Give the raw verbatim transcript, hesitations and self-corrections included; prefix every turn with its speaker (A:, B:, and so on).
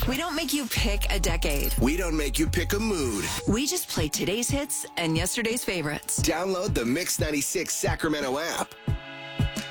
A: We don't make you pick a decade.
B: We don't make you pick a mood.
A: We just play today's hits and yesterday's favorites.
B: Download the Mix ninety-six Sacramento app.